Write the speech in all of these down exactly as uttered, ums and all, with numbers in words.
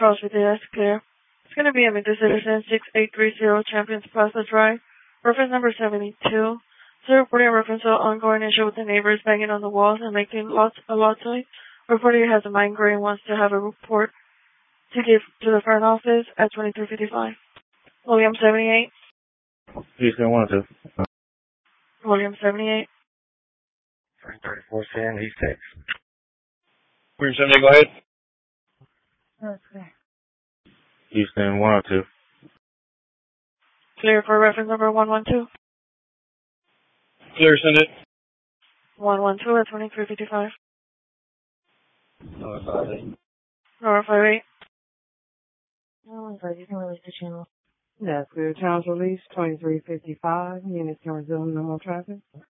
Charles with the that's clear. It's going to be a Memphis Citizen six eight three zero Champions Plaza Drive, reference number seventy-two. So reporting a reference to an ongoing issue with the neighbors banging on the walls and making lots a lot noise. Reporter has a migraine and wants to have a report to give to the front office at twenty-three fifty-five. William seventy-eight. Houston one oh two. William seventy-eight. thirty-four ten, he's six. William seventy-eight, go ahead. Okay. Houston one oh two. Clear for reference number one one two. Clear, send it. one one two at twenty-three fifty-five. Number five eight. Number five eight. No, sorry, you can release the channel. That's clear. Channels release twenty-three fifty-five. Units can resume normal traffic.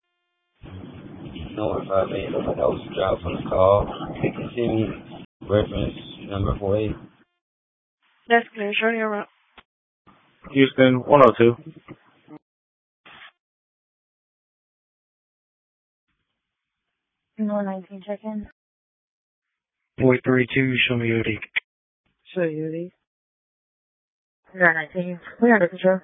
Number five eight. That was a drop on the call. Continue. Reference number four eight. That's clear. Shorty, you're up. Houston one oh two. No nineteen, check in. four three two, show me O D. Show you these. No nineteen. We're under control.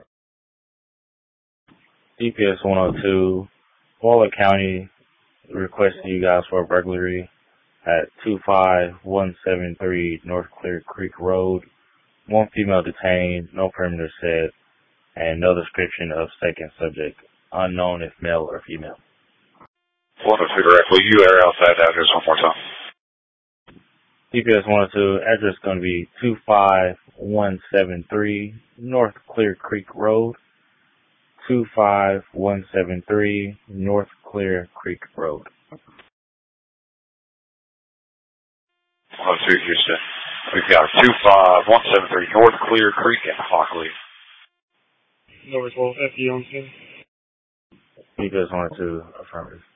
D P S one oh two. Waller County requesting you guys for a burglary at two five one seven three North Clear Creek Road. One female detained, no perimeter set, and no description of second subject. Unknown if male or female. one oh two direct. Will you air outside the address one more time? D P S one oh two, address is going to be two five one seven three North Clear Creek Road. two five one seven three North Clear Creek Road. one oh two, Houston. We've got two five one seven three North Clear Creek in Hockley. Number twelve, F E on scene. D P S one oh two, affirmative.